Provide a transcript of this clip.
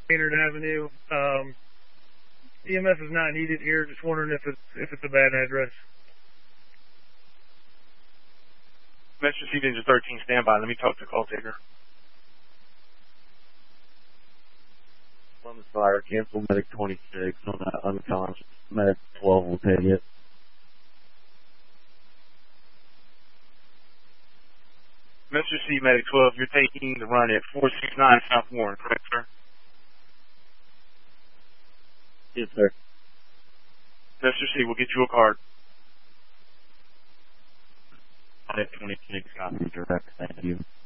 Maynard Avenue. EMS is not needed here. Just wondering if it's a bad address. Metro Seed Engine 13, standby. Let me talk to the call taker. Columbus Fire, cancel Medic 26 on that unconscious. Medic 12 will take it. Metro C, Medic 12, you're taking the run at 469 South Warren, correct, sir? Yes, sir. Metro C, we'll get you a card. Medic 26, copy direct, thank you.